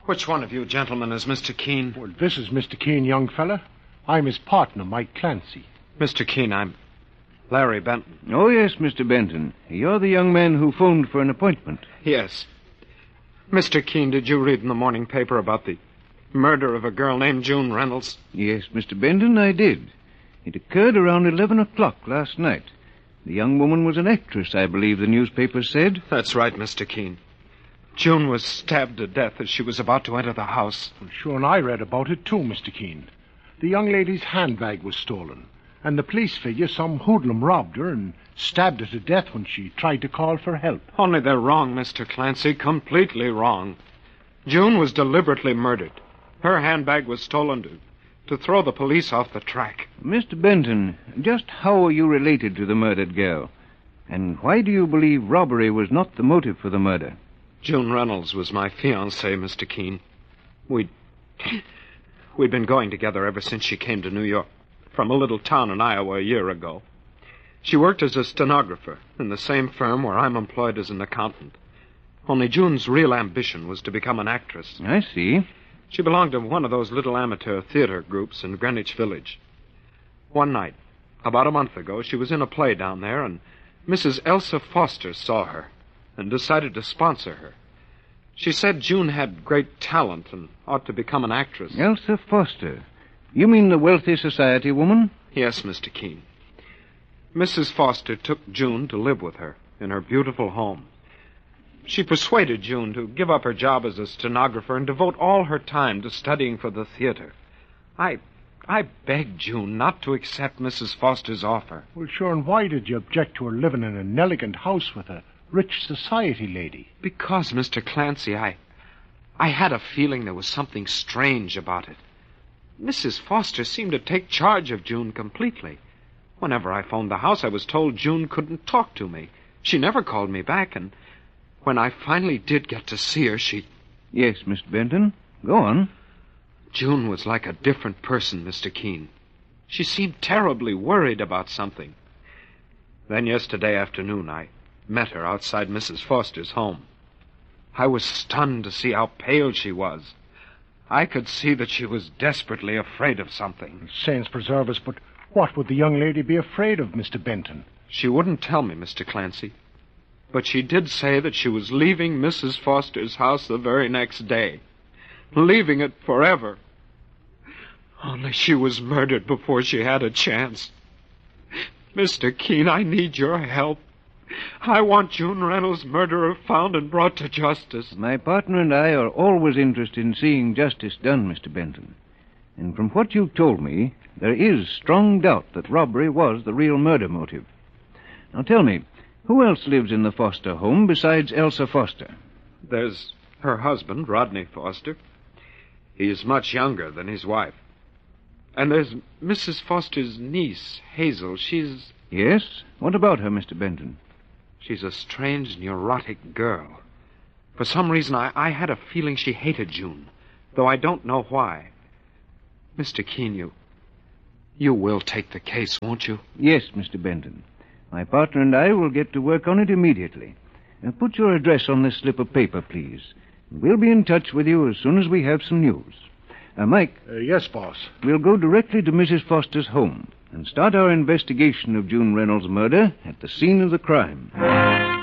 Which one of you gentlemen is Mr. Keene? Well, this is Mr. Keene, young fella. I'm his partner, Mike Clancy. Mr. Keene, I'm Larry Benton. Oh, yes, Mr. Benton. You're the young man who phoned for an appointment. Yes. Mr. Keene, did you read in the morning paper about the murder of a girl named June Reynolds? Yes, Mr. Benton, I did. It occurred around 11 o'clock last night. The young woman was an actress, I believe the newspaper said. That's right, Mr. Keene. June was stabbed to death as she was about to enter the house. Well, sure, and I read about it too, Mr. Keene. The young lady's handbag was stolen, and the police figure some hoodlum robbed her and stabbed her to death when she tried to call for help. Only they're wrong, Mr. Clancy, completely wrong. June was deliberately murdered. Her handbag was stolen to throw the police off the track. Mr. Benton, just how are you related to the murdered girl? And why do you believe robbery was not the motive for the murder? June Reynolds was my fiancée, Mr. Keene. We'd been going together ever since she came to New York, from a little town in Iowa a year ago. She worked as a stenographer in the same firm where I'm employed as an accountant. Only June's real ambition was to become an actress. I see. She belonged to one of those little amateur theater groups in Greenwich Village. One night, about a month ago, she was in a play down there, and Mrs. Elsa Foster saw her and decided to sponsor her. She said June had great talent and ought to become an actress. Elsa Foster? You mean the wealthy society woman? Yes, Mr. Keene. Mrs. Foster took June to live with her in her beautiful home. She persuaded June to give up her job as a stenographer and devote all her time to studying for the theater. I begged June not to accept Mrs. Foster's offer. Well, sure, and why did you object to her living in an elegant house with a rich society lady? Because, Mr. Clancy, I had a feeling there was something strange about it. Mrs. Foster seemed to take charge of June completely. Whenever I phoned the house, I was told June couldn't talk to me. She never called me back, and when I finally did get to see her, Yes, Mr. Benton. Go on. June was like a different person, Mr. Keene. She seemed terribly worried about something. Then yesterday afternoon, I met her outside Mrs. Foster's home. I was stunned to see how pale she was. I could see that she was desperately afraid of something. Saints preserve us, but what would the young lady be afraid of, Mr. Benton? She wouldn't tell me, Mr. Clancy. But she did say that she was leaving Mrs. Foster's house the very next day. Leaving it forever. Only she was murdered before she had a chance. Mr. Keene, I need your help. I want June Reynolds' murderer found and brought to justice. My partner and I are always interested in seeing justice done, Mr. Benton. And from what you've told me, there is strong doubt that robbery was the real murder motive. Now tell me, who else lives in the Foster home besides Elsa Foster? There's her husband, Rodney Foster. He's much younger than his wife. And there's Mrs. Foster's niece, Hazel. She's... Yes? What about her, Mr. Benton? She's a strange, neurotic girl. For some reason, I had a feeling she hated June, though I don't know why. Mr. Keene, you will take the case, won't you? Yes, Mr. Benton. My partner and I will get to work on it immediately. Put your address on this slip of paper, please. We'll be in touch with you as soon as we have some news. Mike. Yes, boss. We'll go directly to Mrs. Foster's home and start our investigation of June Reynolds' murder at the scene of the crime.